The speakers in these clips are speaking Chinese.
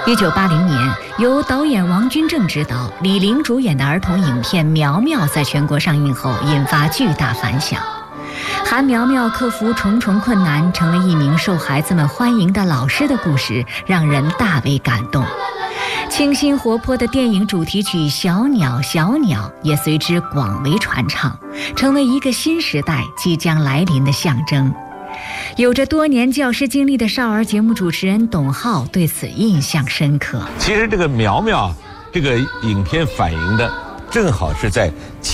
1980年，由导演王君正执导、李玲主演的儿童影片《苗苗》在全国上映后引发巨大反响。韩苗苗克服重重困难，成为一名受孩子们欢迎的老师的故事，让人大为感动。清新活泼的电影主题曲《小鸟小鸟》也随之广为传唱，成为一个新时代即将来临的象征。有着多年教师经历的少儿节目主持人董浩对此印象深刻。 其实这个苗苗这个影片反映的正好是在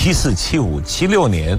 74、75、76年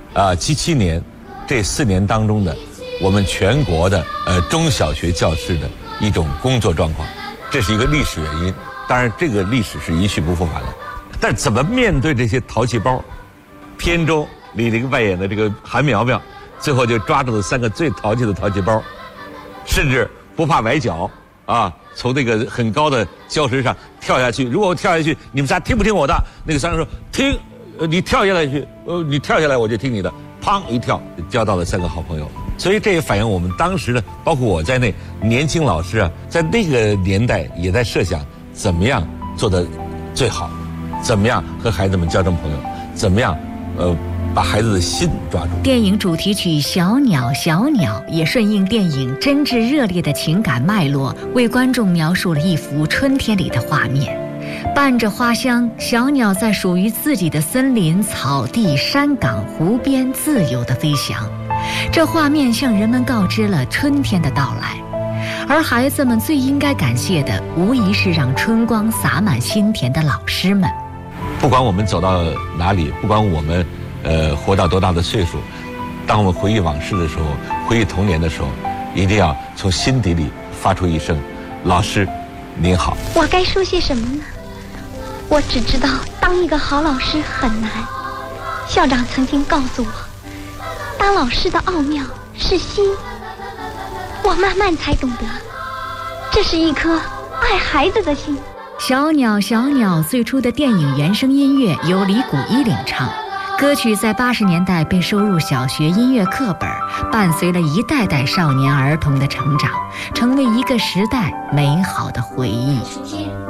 77年这4年当中的我们全国的中小学教师的一种工作状况，这是一个历史原因。当然这个历史是一去不复返了，但怎么面对这些淘气包，片中李玲扮演的这个韩苗苗最后就抓住了3个最淘气的淘气包，甚至不怕崴脚从那个很高的礁石上跳下去。如果我跳下去，你们仨听不听我的？那个3人说听，你跳下来去，你跳下来我就听你的。砰一跳，就交到了3个好朋友。所以这也反映我们当时呢，包括我在内，年轻老师在那个年代也在设想怎么样做得最好，怎么样和孩子们交成朋友，怎么样把孩子的心抓住。 电影主题曲《小鸟小鸟》也顺应电影真挚热烈的情感脉络，为观众描述了一幅春天里的画面。伴着花香，小鸟在属于自己的森林、草地、山岗、湖边自由地飞翔。这画面向人们告知了春天的到来，而孩子们最应该感谢的，无疑是让春光洒满心田的老师们。 不管我们走到哪里，不管我们活到多大的岁数，当我们回忆往事的时候，回忆童年的时候，一定要从心底里发出一声老师您好。 我该说些什么呢？我只知道当一个好老师很难。校长曾经告诉我，当老师的奥妙是心。我慢慢才懂得，这是一颗爱孩子的心。 小鸟小鸟最初的电影原声音乐由李谷一领唱，歌曲在80年代被收入小学音乐课本，伴随了一代代少年儿童的成长，成为一个时代美好的回忆。